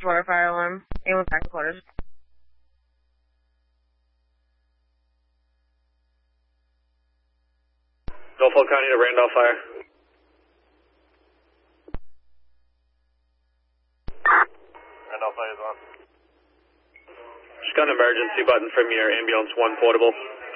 Water fire alarm. Anyone back in quarters? Norfolk County to Randolph Fire. Randolph Fire is on. Just got an emergency button from your ambulance 1 portable.